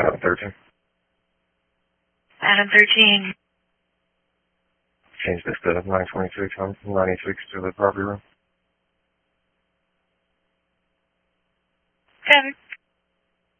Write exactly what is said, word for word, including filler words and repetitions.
Adam thirteen. Adam thirteen. Change this to nine twenty-six, ninety-six to the property room. Seven.